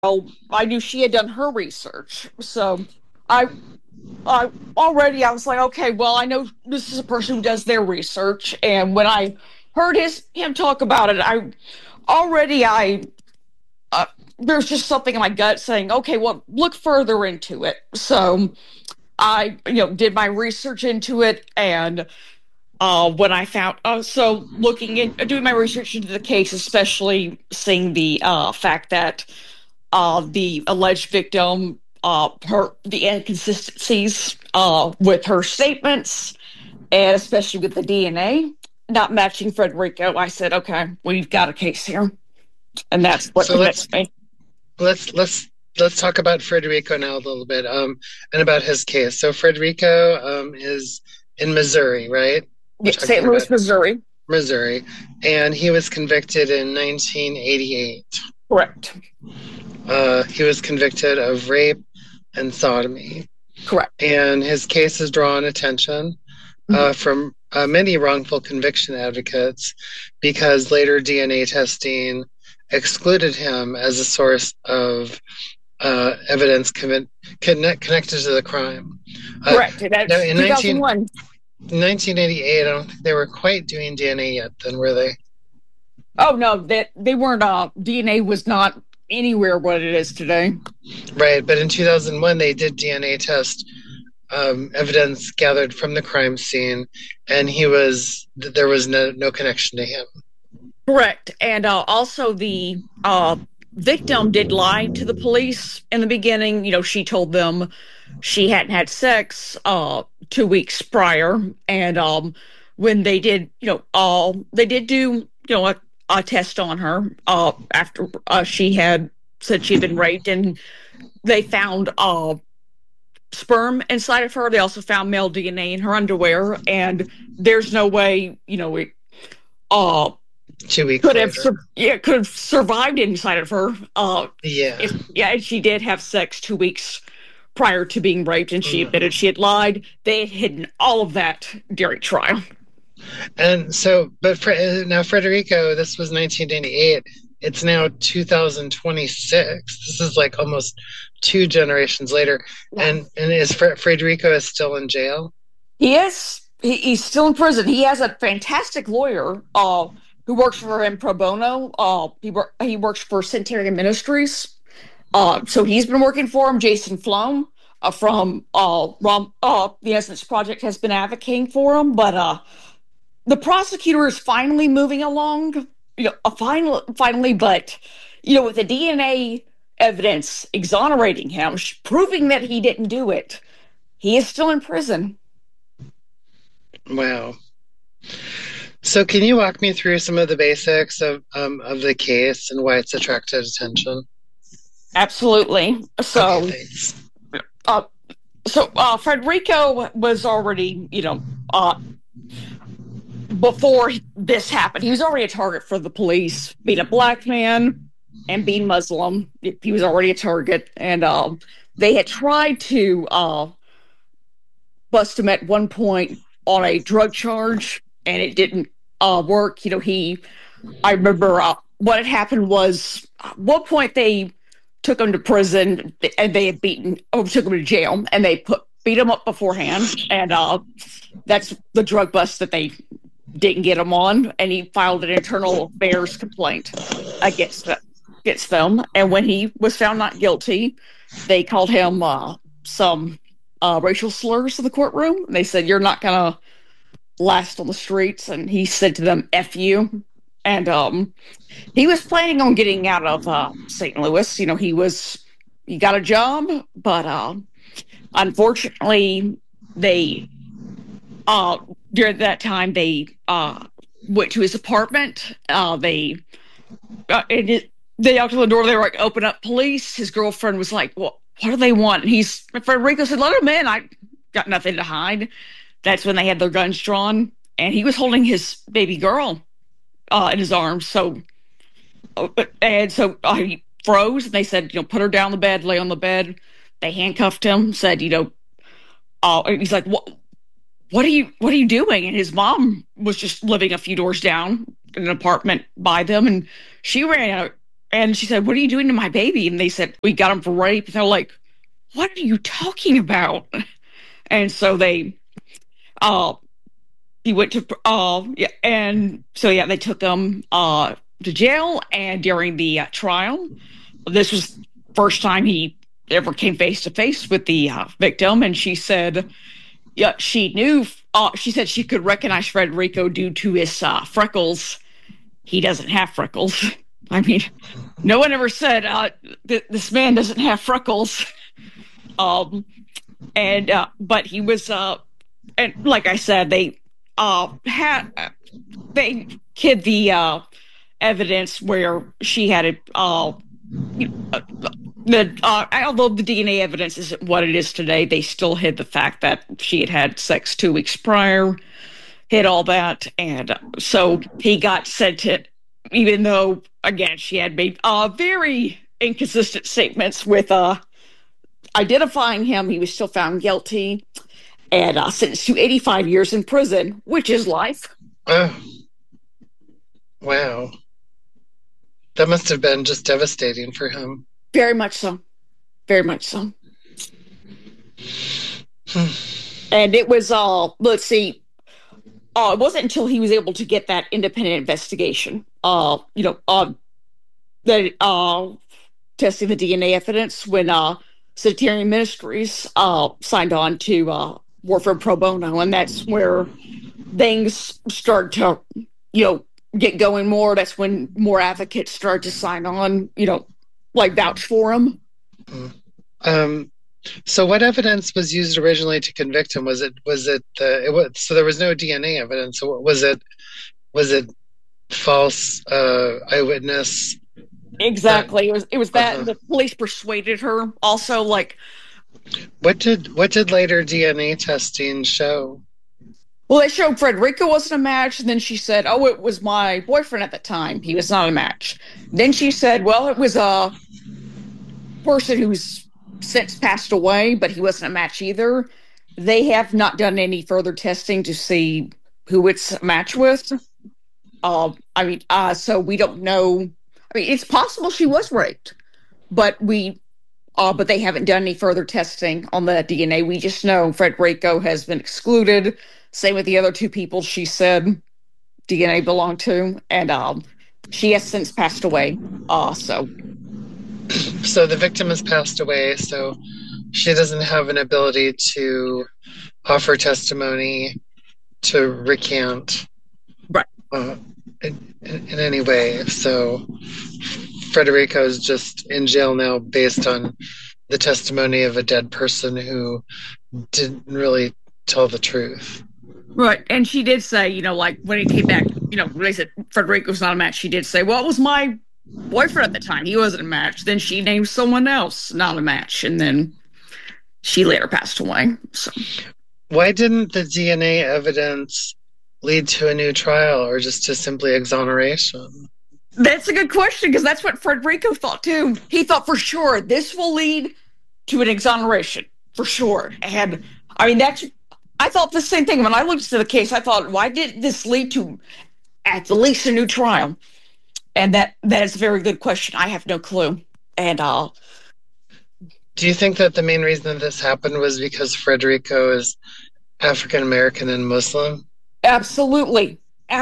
I knew she had done her research. So I I was like, okay, well, I know this is a person who does their research, and when I heard him talk about it, I uh, there's just something in my gut saying, okay, well, look further into it. So I, did my research into it, and when I found, so looking in, doing my research into the case, especially seeing the fact that the alleged victim, the inconsistencies with her statements, and especially with the DNA not matching Frederico, I said, okay, we've got a case here, and that's what So convinced me. let's talk about Frederico now a little bit, and about his case. So Frederico is in Missouri, right? We're Yeah, St. talking about Louis, Missouri. Missouri, and he was convicted in 1988. Correct. He was convicted of rape and sodomy, Correct. and his case has drawn attention Mhm. from many wrongful conviction advocates because later DNA testing excluded him as a source of evidence connected to the crime. Correct. Now, That's in 2001. 1988, I don't think they were quite doing DNA yet, then, were they? Oh no, that they weren't. DNA was not anywhere what it is today. Right, but in 2001, they did DNA test evidence gathered from the crime scene, and there was no connection to him. Correct. And also, the victim did lie to the police in the beginning. She told them she hadn't had sex 2 weeks prior. And when they did, they did do, a test on her after she had said she'd been raped. And they found sperm inside of her. They also found male DNA in her underwear. And there's no way, it, uh, 2 weeks could have later. could have survived inside of her. Yeah. If and she did have sex 2 weeks prior to being raped, and she Mm. admitted she had lied. They had hidden all of that during trial. And so, but now Frederico, this was 1988. It's now 2026. This is like almost two generations later. Yeah. And is Frederico is still in jail? He is. He's still in prison. He has a fantastic lawyer who works for him pro bono. He works for Centurion Ministries. So he's been working for him. Jason Flom from the Innocence Project has been advocating for him, but the prosecutor is finally moving along. Finally, but with the DNA evidence exonerating him, proving that he didn't do it, he is still in prison. Wow. So can you walk me through some of the basics of the case and why it's attracted attention? Absolutely. Okay, So, thanks. uh, Frederico was already, before this happened, he was already a target for the police, being a black man and being Muslim. He was already a target, and they had tried to bust him at one point on a drug charge, and it didn't work. I remember what had happened was at one point they took him to prison and they had took him to jail, and they beat him up beforehand, and that's the drug bust that they didn't get him on, and he filed an internal affairs complaint against them. And when he was found not guilty, they called him some racial slurs to the courtroom. They said, "You're not gonna last on the streets," and he said to them, "F you." And he was planning on getting out of St. Louis. He got a job, but unfortunately, they uh, during that time they went to his apartment. They knocked on the door. They were like, "Open up, police." His girlfriend was like, "Well, what do they want?" And Federico said, "Let him in. I got nothing to hide." That's when they had their guns drawn, and he was holding his baby girl in his arms. He froze, and they said, "Put her down on the bed, lay on the bed." They handcuffed him. Said, he's like, what are you doing?" And his mom was just living a few doors down in an apartment by them, and she ran out. and she said, "What are you doing to my baby?" And they said, "We got him for rape." And they're like, "What are you talking about?" And so uh, he went to, yeah, and so yeah, they took him to jail. And during the trial, this was first time he ever came face to face with the victim, and she said, yeah, she knew. She said she could recognize Federico due to his freckles. He doesn't have freckles. I mean, no one ever said this man doesn't have freckles. But he was, and like I said, they hid the evidence where she had it. Although the DNA evidence isn't what it is today, they still hid the fact that she had had sex 2 weeks prior, hid all that. And so he got sent to, even though, again, she had made very inconsistent statements with identifying him, he was still found guilty and sentenced to 85 years in prison, which is life. Oh, wow. That must have been just devastating for him. Very much so. Very much so. And it was, let's see, it wasn't until he was able to get that independent investigation, that testing the DNA evidence when Citarian Ministries signed on to Warfare Pro Bono, and that's where things start to, get going more. That's when more advocates start to sign on, vouch for him. So what evidence was used originally to convict him? So there was no DNA evidence. So was it false eyewitness? Exactly. It was that the police persuaded her. Also, like, what did later DNA testing show? Well, they showed Federico wasn't a match, and then she said, "Oh, it was my boyfriend at the time. He was not a match." Then she said, "Well, it was a person who's since passed away, but he wasn't a match either." They have not done any further testing to see who it's a match with. So we don't know. I mean, it's possible she was raped, but they haven't done any further testing on the DNA. We just know Federico has been excluded. Same with the other 2 people she said DNA belonged to, and she has since passed away. So the victim has passed away, so she doesn't have an ability to offer testimony to recant, right, in any way. So Federico is just in jail now based on the testimony of a dead person who didn't really tell the truth. Right. And she did say, like when he came back, when they said Federico's not a match, she did say, "Well, it was my boyfriend at the time. He wasn't a match." Then she named someone else not a match. And then she later passed away. So why didn't the DNA evidence lead to a new trial or just to simply exoneration? That's a good question, because that's what Federico thought too. He thought for sure this will lead to an exoneration, for sure. And I mean, I thought the same thing when I looked into the case. I thought, why did this lead to at the least a new trial? And that is a very good question. I have no clue. And do you think that the main reason that this happened was because Federico is African American and Muslim? Absolutely.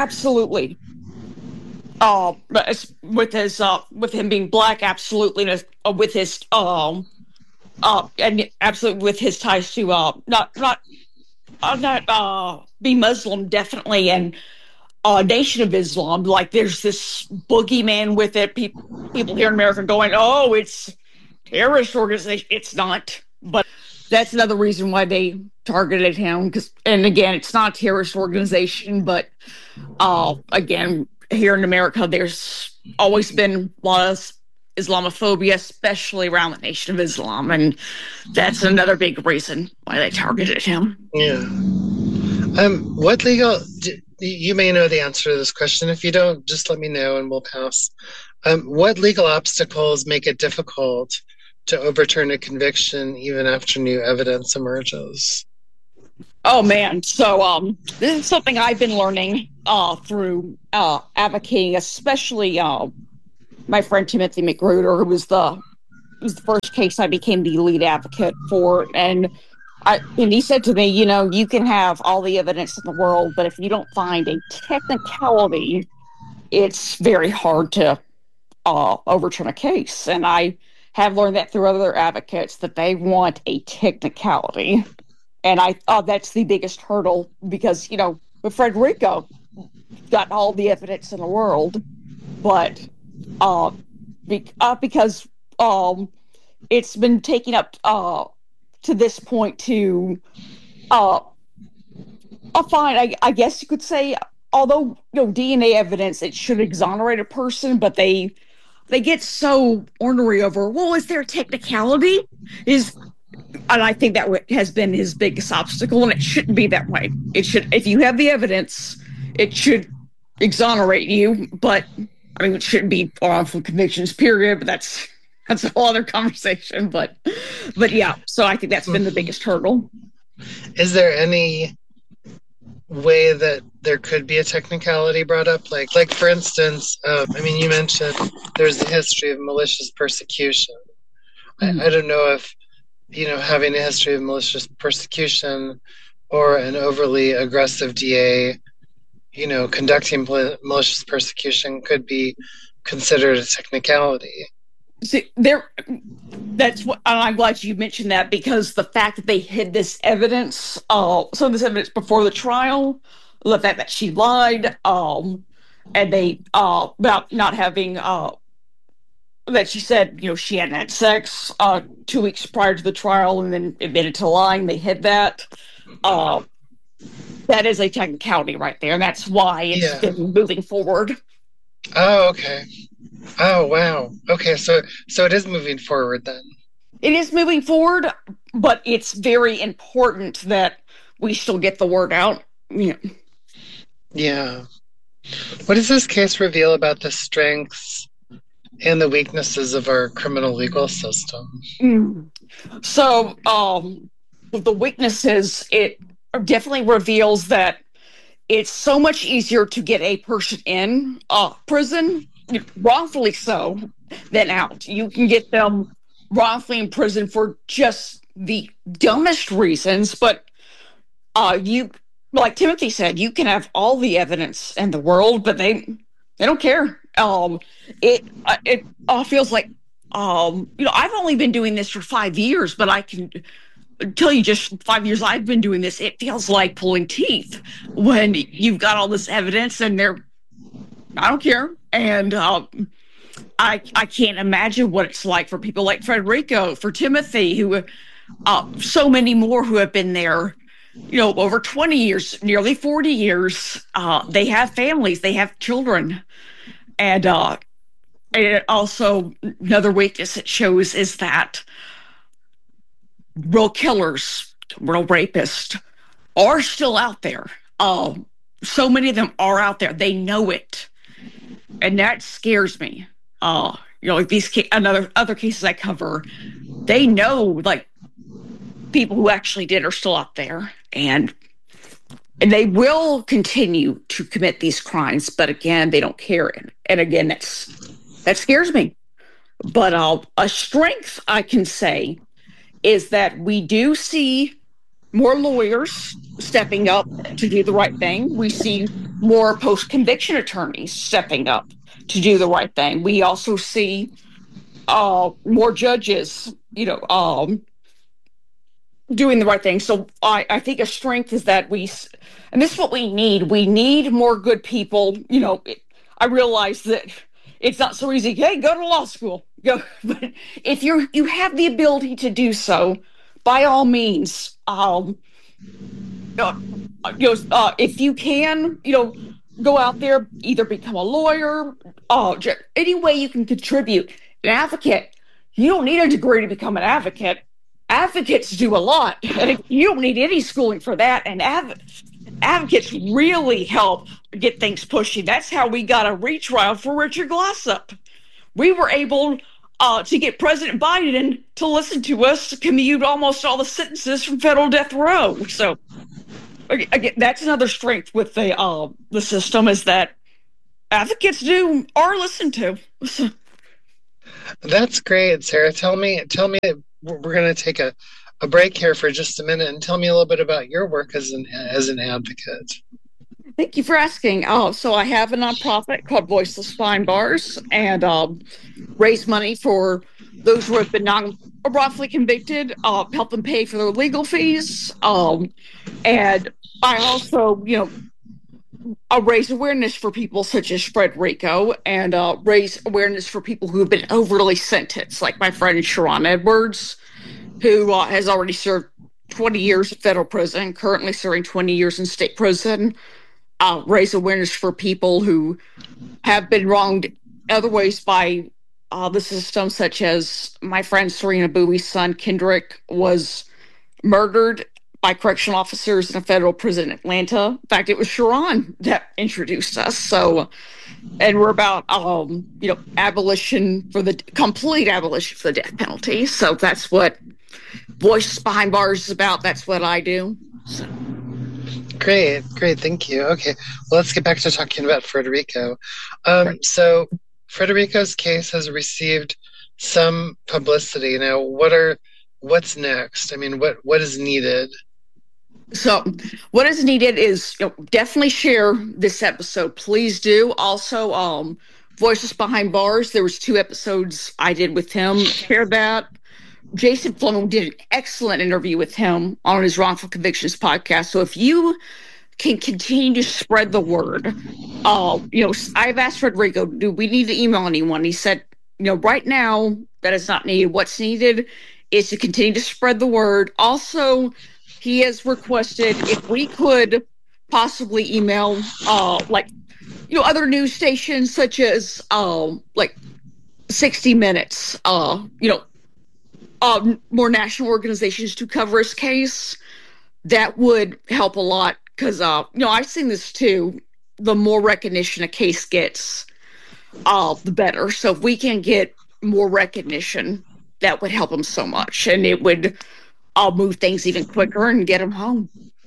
With him being black, absolutely, with his and absolutely with his ties to not be Muslim, definitely, and Nation of Islam. Like, there's this boogeyman with it. People here in America going, "Oh, it's terrorist organization." It's not, but that's another reason why they targeted him. And again, it's not a terrorist organization, but again, here in America, there's always been a lot of Islamophobia, especially around the Nation of Islam, and that's another big reason why they targeted him. Yeah. What legal? You may know the answer to this question. If you don't, just let me know and we'll pass. What legal obstacles make it difficult to overturn a conviction even after new evidence emerges? Oh man, so this is something I've been learning through advocating, especially my friend Timothy McGruder, who was the first case I became the lead advocate for, and he said to me, you can have all the evidence in the world, but if you don't find a technicality, it's very hard to overturn a case. And I have learned that through other advocates that they want a technicality. And I thought that's the biggest hurdle because, with Frederico, got all the evidence in the world, but because it's been taken up to this point to fine, I guess you could say, although DNA evidence, it should exonerate a person, but they get so ornery over, well, is there a technicality? And I think that has been his biggest obstacle, and it shouldn't be that way. It should, if you have the evidence, it should exonerate you, but I mean, it shouldn't be wrongful convictions, period, but that's a whole other conversation. But yeah, so I think that's been the biggest hurdle. Is there any way that there could be a technicality brought up? Like for instance, you mentioned there's a history of malicious persecution. Mm-hmm. I don't know if, having a history of malicious persecution or an overly aggressive DA, conducting malicious persecution could be considered a technicality. See, that's what I'm glad you mentioned that, because the fact that they hid this evidence, some of this evidence before the trial, the fact that she lied, and they about not having that she said she hadn't had sex 2 weeks prior to the trial, and then admitted to lying. They hid that. That is a technicality right there, and that's why it's been moving forward. Oh, okay. Oh, wow. Okay, so it is moving forward then. It is moving forward, but it's very important that we still get the word out. Yeah. What does this case reveal about the strengths and the weaknesses of our criminal legal system? So, the weaknesses, it definitely reveals that it's so much easier to get a person in prison, wrongfully so, than out. You can get them wrongfully in prison for just the dumbest reasons, but you, like Timothy said, you can have all the evidence in the world, but they don't care. It feels like, I've only been doing this for 5 years, but I can tell you just 5 years I've been doing this, it feels like pulling teeth when you've got all this evidence and I don't care. And I can't imagine what it's like for people like Frederico, for Timothy, who so many more who have been there, over 20 years, nearly 40 years. They have families, they have children. And also another weakness it shows is that real killers, real rapists are still out there. So many of them are out there. They know it. And that scares me. Like these other cases I cover, they know, like, people who actually did are still out there, and they will continue to commit these crimes. But again, they don't care, and again, that scares me. But a strength I can say is that we do see more lawyers stepping up to do the right thing. We see more post-conviction attorneys stepping up to do the right thing. We also see more judges, doing the right thing. So I think a strength is that and this is what we need more good people. I realize that it's not so easy. Hey, go to law school. Go. But if you have the ability to do so, by all means, if you can, go out there, either become a lawyer, any way you can contribute. An advocate, you don't need a degree to become an advocate. Advocates do a lot. And you don't need any schooling for that. And advocates really help get things pushing. That's how we got a retrial for Richard Glossop. We were able to get President Biden to listen to us commute almost all the sentences from federal death row. So, again, that's another strength with the system, is that advocates are listened to. That's great, Sarah. Tell me, we're going to take a break here for just a minute and tell me a little bit about your work as an advocate. Thank you for asking. So I have a nonprofit called Voiceless Spine Bars, and raise money for those who have been wrongfully convicted, help them pay for their legal fees. And I also, raise awareness for people such as Frederico, and raise awareness for people who have been overly sentenced, like my friend Sharon Edwards, who has already served 20 years in federal prison, currently serving 20 years in state prison. Raise awareness for people who have been wronged other ways by the system, such as my friend Serena Bowie's son Kendrick was murdered by correctional officers in a federal prison in Atlanta. In fact, it was Sharon that introduced us. So, and we're about abolition for the complete abolition for the death penalty. So that's what Voice Behind Bars is about. That's what I do. So. Great, thank you. Okay, well, let's get back to talking about Frederico. So Frederico's case has received some publicity. Now, what's next? I mean, what is needed? So, what is needed is definitely share this episode. Please do. Also, Voices Behind Bars. There was 2 episodes I did with him. Share that. Jason Fleming did an excellent interview with him on his Wrongful Convictions podcast. So if you can continue to spread the word, I've asked Frederico, do we need to email anyone? He said, right now that is not needed. What's needed is to continue to spread the word. Also, he has requested if we could possibly email, other news stations such as, 60 Minutes, more national organizations to cover his case. That would help a lot because, I've seen this too. The more recognition a case gets, the better. So if we can get more recognition, that would help him so much. And it would move things even quicker and get him home.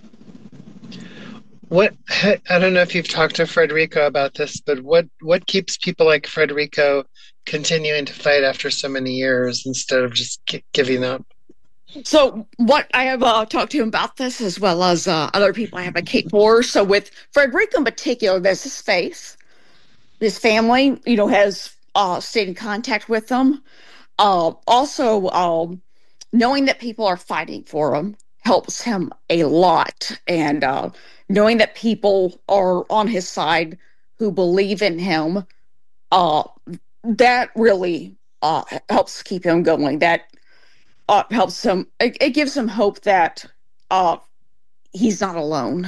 I don't know if you've talked to Frederico about this, but what keeps people like Frederico continuing to fight after so many years instead of just giving up? So what I have talked to him about this, as well as other people I have advocate for. So with Frederico in particular, there's his faith. His family, has stayed in contact with him. Also, knowing that people are fighting for him helps him a lot. And knowing that people are on his side who believe in him, that really helps keep him going. That helps him. It gives him hope that he's not alone.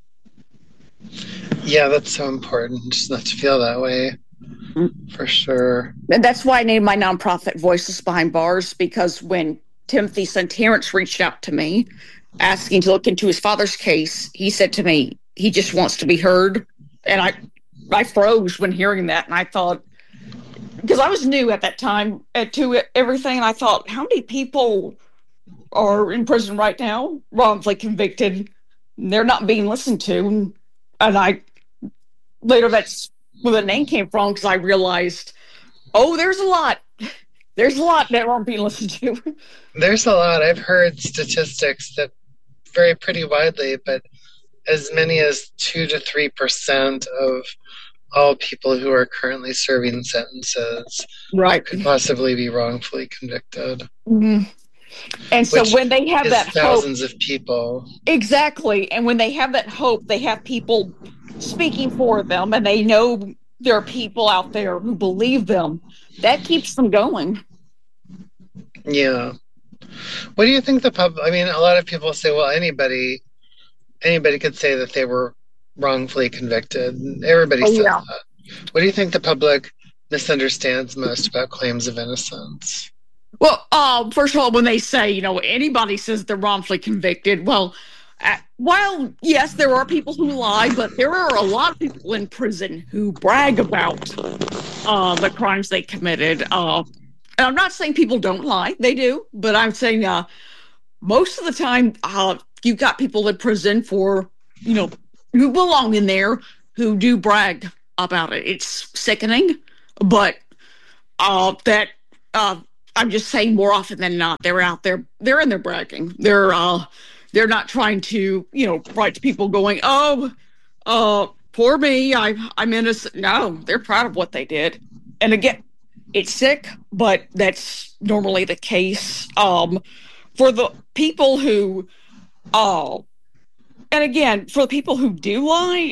Yeah, that's so important, just not to feel that way. For sure. And that's why I named my nonprofit Voices Behind Bars, because when Timothy's son Terrence reached out to me asking to look into his father's case, he said to me, he just wants to be heard. And I froze when hearing that. And I thought, because I was new at that time to everything, and I thought, how many people are in prison right now, wrongfully convicted? They're not being listened to. And later that's where the name came from, because I realized, there's a lot. There's a lot that aren't being listened to. There's a lot. I've heard statistics that vary pretty widely, but as many as 2 to 3% of all people who are currently serving sentences could possibly be wrongfully convicted. Mm-hmm. And so when they have that thousands of people. Exactly. And when they have that hope, they have people speaking for them, and they know there are people out there who believe them. That keeps them going. Yeah. What do you think a lot of people say, well, anybody could say that they were wrongfully convicted. Everybody says that. What do you think the public misunderstands most about claims of innocence? Well, first of all, when they say, anybody says they're wrongfully convicted, well, while, yes, there are people who lie, but there are a lot of people in prison who brag about the crimes they committed. And I'm not saying people don't lie. They do. But I'm saying most of the time, you've got people in prison for, who belong in there, who do brag about it. It's sickening, but that I'm just saying more often than not, they're out there. They're in there bragging. They're not trying to, write to people going, "Oh, poor me, I'm innocent." No, they're proud of what they did. And again, it's sick, but that's normally the case. For the people who, uh, and again, for the people who do lie,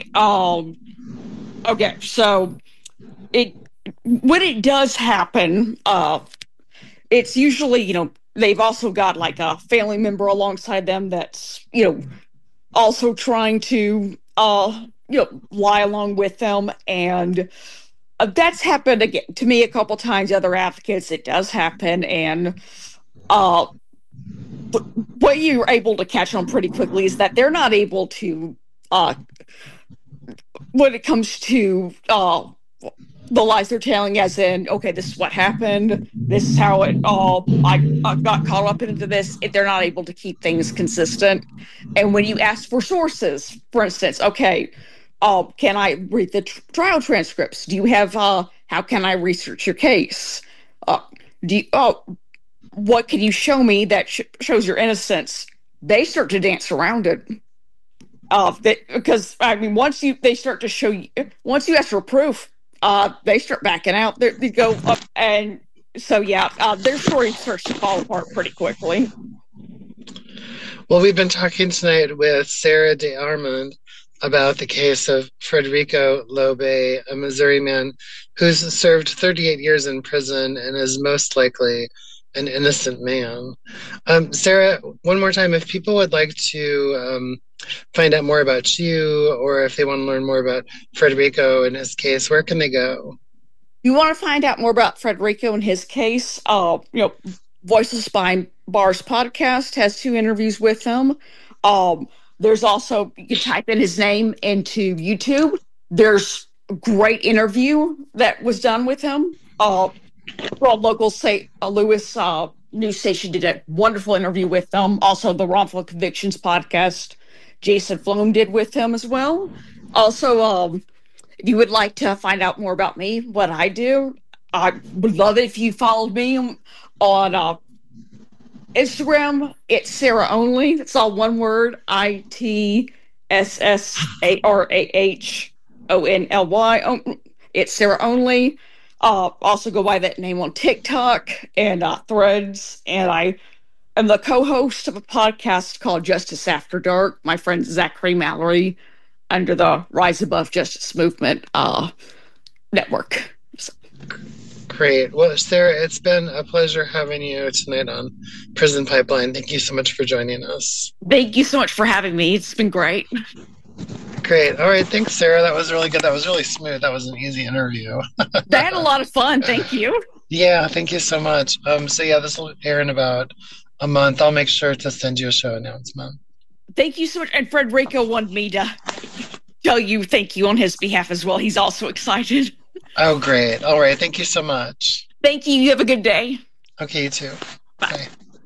okay, so it when it does happen, it's usually, they've also got like a family member alongside them that's, also trying to, lie along with them. And that's happened again to me a couple times, other advocates. It does happen. And uh, what you're able to catch on pretty quickly is that they're not able to, uh, when it comes to the lies they're telling, as in, okay, this is what happened, this is how it all, I got caught up into this. They're not able to keep things consistent. And when you ask for sources, for instance, okay, can I read the trial transcripts? Do you have, how can I research your case? Uh, do you, what can you show me that shows your innocence? They start to dance around it. Because I mean, they start to show you, once you ask for proof, they start backing out. They go up, and so yeah, their story starts to fall apart pretty quickly. Well, we've been talking tonight with Sarah DeArmond about the case of Frederico Lobe, a Missouri man who's served 38 years in prison and is most likely an innocent man. Sarah, one more time, if people would like to find out more about you, or if they want to learn more about Frederico and his case, where can they go? You want to find out more about Frederico and his case? Voices Behind Bars podcast has 2 interviews with him. There's also, you can type in his name into YouTube. There's a great interview that was done with him. Local St. Louis news station did a wonderful interview with them. Also, the Wrongful Convictions podcast, Jason Flom did with him as well. Also, if you would like to find out more about me, what I do, I would love it if you followed me on Instagram. It's Sarah Only. It's all one word. ITSSARAHONLY. It's Sarah Only. Also go by that name on TikTok and Threads. And I am the co-host of a podcast called Justice After Dark. My friend Zachary Mallory, under the Rise Above Justice Movement network. So. Great. Well, Sarah, it's been a pleasure having you tonight on Prison Pipeline. Thank you so much for joining us. Thank you so much for having me. It's been great. Great. All right. Thanks, Sarah. That was really good. That was really smooth. That was an easy interview. I had a lot of fun. Thank you. Yeah, thank you so much. So yeah, this will air in about a month. I'll make sure to send you a show announcement. Thank you so much. And Frederico wanted me to tell you thank you on his behalf as well. He's also excited. Oh, great. All right. Thank you so much. Thank you. You have a good day. Okay, you too. Bye. Bye.